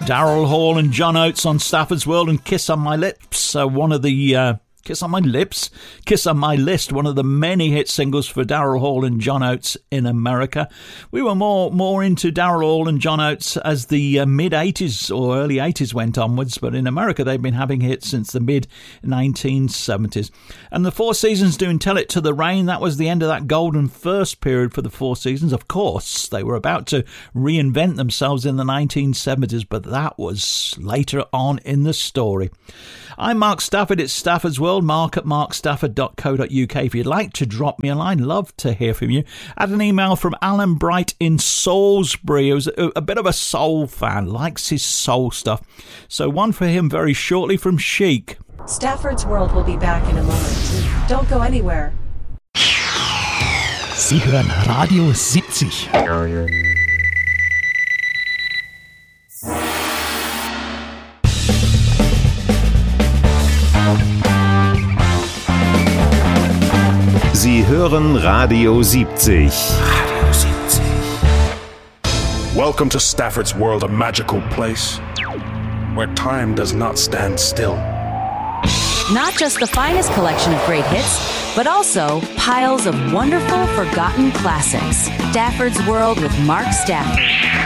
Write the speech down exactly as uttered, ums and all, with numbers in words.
Daryl Hall and John Oates on Stafford's World and Kiss on My Lips, uh, one of the... Uh, Kiss on My Lips, Kiss on My List, one of the many hit singles for Daryl Hall and John Oates in America. We were more more into Daryl Hall and John Oates as the uh, mid-eighties or early eighties went onwards, but in America they've been having hits since the mid nineteen seventies. And the Four Seasons doing Tell It to the Rain, that was the end of that golden first period for the Four Seasons. Of course, they were about to reinvent themselves in the nineteen seventies, but that was later on in the story. I'm Mark Stafford, it's Stafford's World, mark at mark stafford dot co dot uk. If you'd like to drop me a line, love to hear from you. I had an email from Alan Bright in Salisbury, who's a, a bit of a soul fan, likes his soul stuff. So one for him very shortly from Chic. Stafford's World will be back in a moment. Don't go anywhere. Sie hören Radio siebzig. Sie hören Radio siebzig. Radio siebzig. Welcome to Stafford's World, a magical place where time does not stand still. Not just the finest collection of great hits, but also piles of wonderful, forgotten classics. Stafford's World with Mark Stafford.